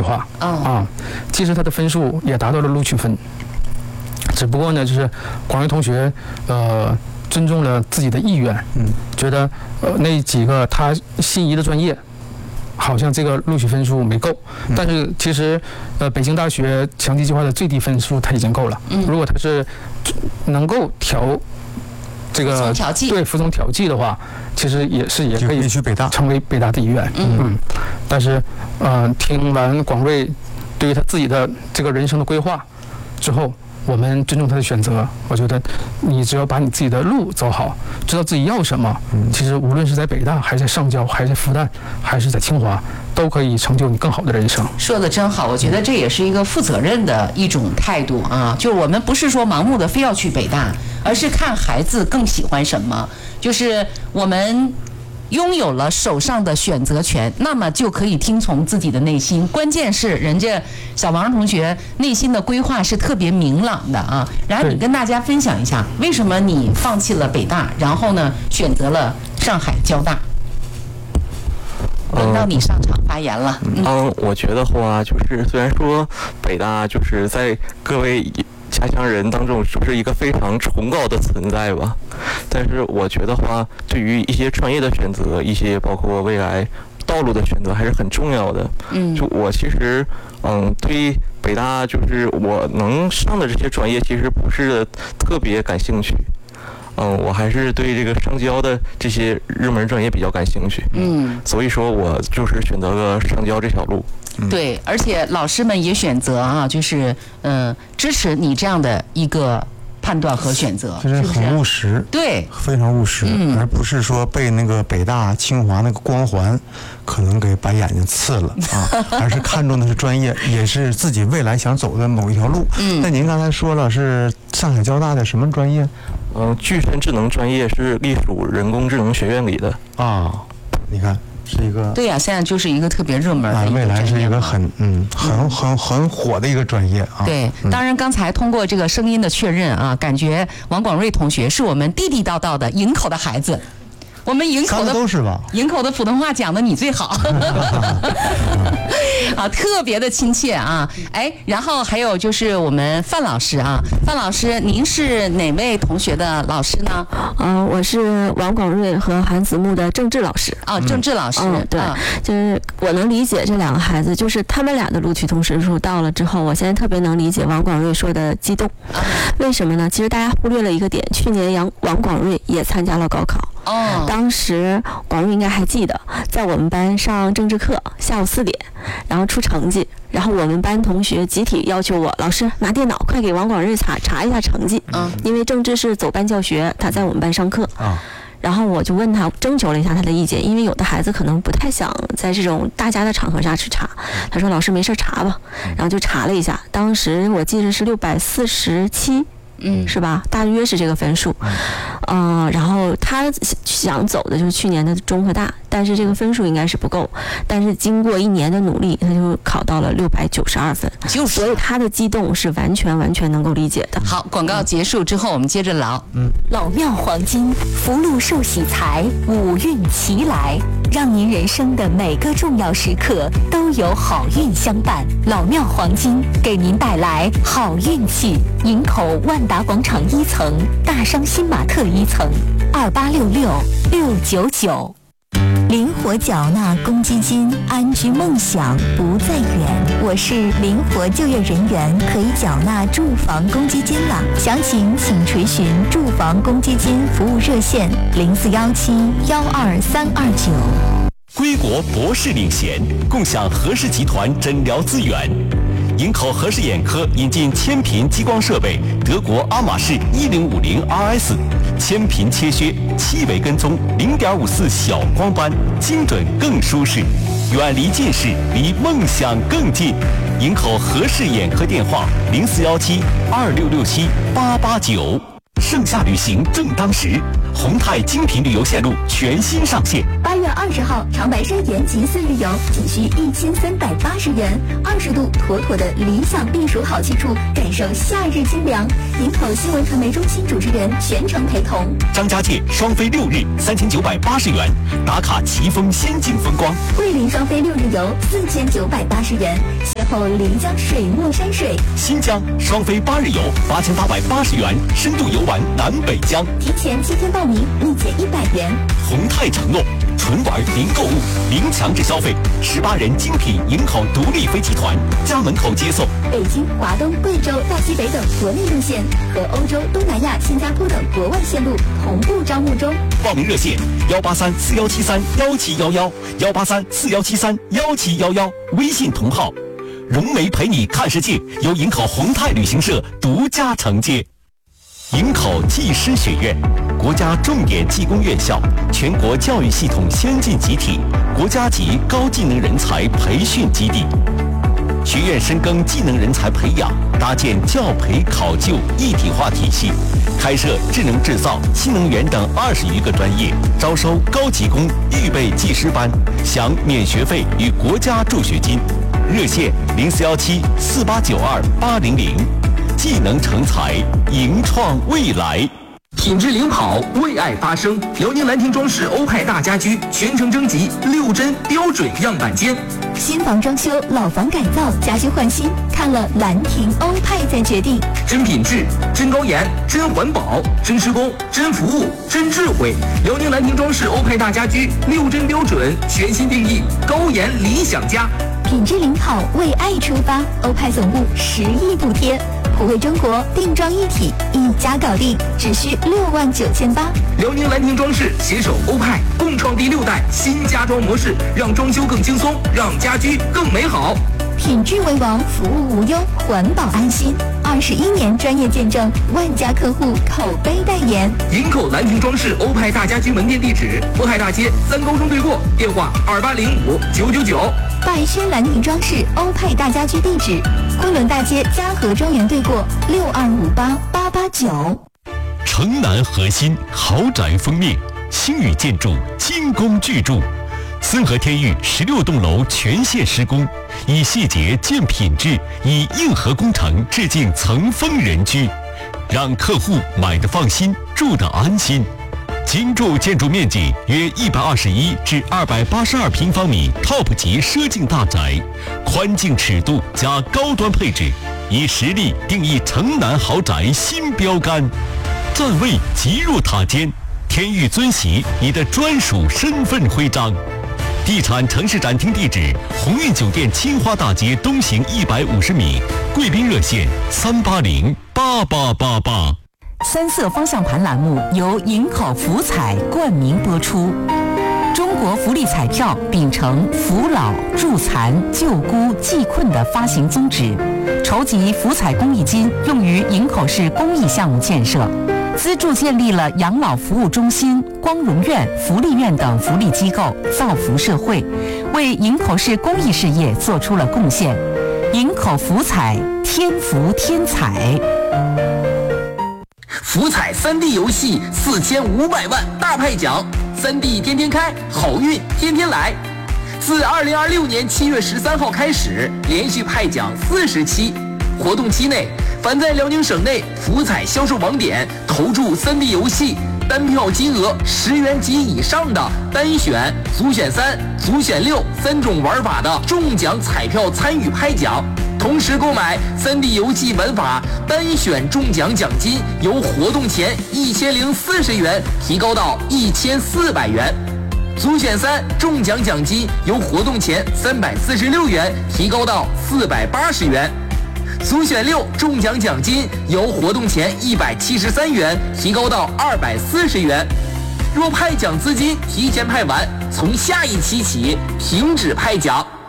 化其实他的分数也达到了录取分，只不过呢，就是广瑞同学尊重了自己的意愿，觉得那几个他心仪的专业，好像这个录取分数没够，但是其实北京大学强基计划的最低分数他已经够了。如果他是能够这个对服从调剂的话，其实也可以去北大， 成为北大的一员。但是听完广瑞对于他自己的这个人生的规划之后，我们尊重他的选择。我觉得你只要把你自己的路走好，知道自己要什么，其实无论是在北大还是在上交还是在复旦还是在清华，都可以成就你更好的人生。 说的真好，我觉得这也是一个负责任的一种态度啊。就是我们不是说盲目的非要去北大，而是看孩子更喜欢什么，就是我们拥有了手上的选择权，那么就可以听从自己的内心。关键是人家小王同学内心的规划是特别明朗的啊。然后你跟大家分享一下，为什么你放弃了北大，然后呢选择了上海交大？轮到你上场发言了。 我觉得话就是虽然说北大就是在各位家乡人当中就是一个非常崇高的存在吧，但是我觉得话，对于一些专业的选择，一些包括未来道路的选择还是很重要的。就我其实对北大就是我能上的这些专业其实不是特别感兴趣。我还是对这个上交的这些热门专业比较感兴趣。所以说我就是选择了上交这条路。 对，而且老师们也选择就是支持你这样的一个判断和选择， 就是很务实， 对， 非常务实，而不是说被那个北大、清华那个光环可能给把眼睛刺了而是看重的是专业，也是自己未来想走的某一条路。那您刚才说了是上海交大的什么专业？ 具身智能专业是隶属人工智能学院里的你看。是一个对呀，现在就是一个特别热门的未来是一个很火的一个专业啊。 对，当然刚才通过这个声音的确认感觉王广瑞同学是我们地地道道的营口的孩子。我们营口的都是吧？ 营口的普通话讲的你最好，特别的亲切啊！然后还有就是我们范老师范老师，您是哪位同学的老师呢？ 我是王广瑞和韩子木的政治老师。 政治老师， 对，就是我能理解这两个孩子，就是他们俩的录取通知书到了之后，我现在特别能理解王广瑞说的激动。为什么呢？其实大家忽略了一个点，去年王广瑞也参加了高考。当时广瑞应该还记得，在我们班上政治课，下午4点，然后出成绩，然后我们班同学集体要求我，老师拿电脑快给王广瑞查一下成绩。因为政治是走班教学，他在我们班上课。然后我就问他，征求了一下他的意见，因为有的孩子可能不太想在这种大家的场合下去查。他说：“老师没事查吧。”然后就查了一下，当时我记得是647。是吧？大约是这个分数，然后他想走的就是去年的中和大，但是这个分数应该是不够，但是经过1年的努力，他就考到了692分，所以他的激动是完全能够理解的。 好，广告结束之后，我们接着聊。 老庙黄金福禄寿喜财，五运齐来，让您人生的每个重要时刻都有好运相伴。老庙黄金给您带来好运气。营口万达广场1层，大商新玛特1层，2866-699。灵活缴纳公积金，安居梦想不再远。我是灵活就业人员，可以缴纳住房公积金了。详情请垂询住房公积金服务热线0417-12329。 归国博士领衔，共享和氏集团诊疗资源。营口和氏眼科引进千频激光设备，德国阿玛仕1050 RS， 千频切削，7维跟踪，0.54小光斑，精准更舒适，远离近视，离梦想更近。营口和氏眼科电话0417-2667-889。盛夏旅行正当时，宏泰精品旅游线路全新上线。 8月20号，长白山延吉4日游仅需1380元，20度妥妥的理想避暑好去处，感受夏日清凉。营口新闻传媒中心主持人全程陪同。 张家界双飞6日3980元，打卡奇峰仙境风光。 桂林双飞6日游4980元。 口漓江水、墨山水。 新疆双飞8日游8880元，深度游玩南北疆。 提前7天报名，立减100元。 宏泰承诺，纯玩零购物，零强制消费。18人精品营口独立飞集团，家门口接送。 北京、华东、贵州、大西北等国内路线和欧洲、东南亚、新加坡等国外线路同步招募中。 报名热线：18341731711，18341731711，微信同号。融媒陪你看世界，由营口宏泰旅行社独家承接。营口技师学院，国家重点技工院校，全国教育系统先进集体，国家级高技能人才培训基地。学院深耕技能人才培养，搭建教培考就一体化体系，开设智能制造、新能源等20余个专业，招收高级工预备技师班，享免学费与国家助学金。热线04174892-800，技能成才，营创未来。 品质领跑，为爱发声。辽宁兰亭装饰欧派大家居全程征集6针标准样板间。 新房装修、老房改造、家居换新，看了兰亭欧派再决定。 真品质、真高颜、真环保、真施工、真服务、真智慧。辽宁兰亭装饰欧派大家居6针标准全新定义，高颜理想家。 品质领跑，为爱出发。欧派总部10亿补贴，普惠中国，定妆一体，一家搞定，只需69800。 辽宁兰亭装饰携手欧派，共创第6代新家装模式，让装修更轻松，让家居更美好。 品质为王，服务无忧，环保安心。21年专业见证，万家客户口碑代言。 营口兰亭装饰欧派大家居门店地址：渤海大街3高中对过，电话2805-999。 百轩兰亭装饰欧派大家居地址：昆仑大街嘉禾庄园对过，6258889。 城南核心豪宅封面，星宇建筑精工巨筑，森河天域16栋楼全线施工，以细节见品质，以硬核工程致敬层峰人居，让客户买得放心，住得安心。精筑建筑面积约121至282平方米 ，TOP 级奢境大宅，宽净尺度加高端配置，以实力定义城南豪宅新标杆。站位极入塔尖，天域尊玺你的专属身份徽章。地产城市展厅地址：鸿运酒店青花大街东行150米，贵宾热线3808888。 三色方向盘栏目由营口福彩冠名播出。中国福利彩票秉承扶老、助残、救孤、济困的发行宗旨，筹集福彩公益金用于营口市公益项目建设，资助建立了养老服务中心、光荣院、福利院等福利机构，造福社会，为营口市公益事业做出了贡献。营口福彩，天福天彩。 福彩3D 游戏4500万大派奖，3D 天天开，好运天天来。自2026年7月13号开始，连续派奖40期。活动期内，凡在辽宁省内福彩销售网点投注3D 游戏，单票金额10元及以上的单选、组选3、组选63种玩法的中奖彩票参与拍奖。同时购买3D 游戏玩法单选中奖奖金由活动前1040元提高到1400元，组选3中奖奖金由活动前346元提高到480元，组选6中奖奖金由活动前173元提高到240元。若派奖资金提前派完，从下一期起停止派奖。